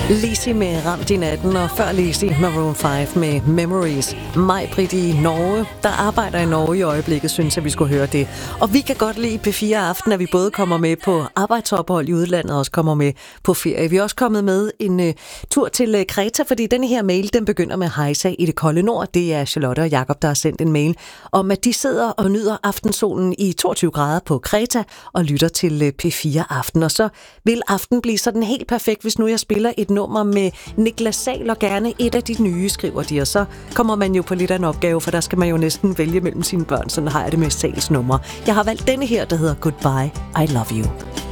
Lizzy med Ramt i natten, og før Lizzy Maroon 5 med Memories. Maj-Brit i Norge, der arbejder i Norge i øjeblikket, synes at vi skulle høre det. Og vi kan godt lide P4 Aften, at vi både kommer med på arbejdsophold i udlandet og også kommer med på ferie. Vi er også kommet med en tur til Kreta, fordi den her mail, den begynder med hejsa i det kolde nord. Det er Charlotte og Jakob, der har sendt en mail om, at de sidder og nyder aftensolen i 22 grader på Kreta og lytter til P4 Aften. Og så vil aften blive sådan helt perfekt, hvis nu jeg spiller et nummer med Niklas Sahl, og gerne et af de nye, skriver de. Og så kommer man jo på lidt af en opgave, for der skal man jo næsten vælge mellem sine børn. Sådan har jeg det med Sahls nummer. Jeg har valgt denne her, der hedder Goodbye, I Love You.